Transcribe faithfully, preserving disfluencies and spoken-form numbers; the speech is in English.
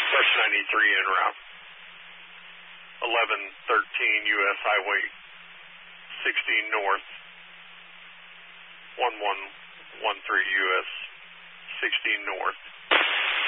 West ninety-three en route. eleven thirteen U S Highway sixteen North. one one one three U S sixteen North.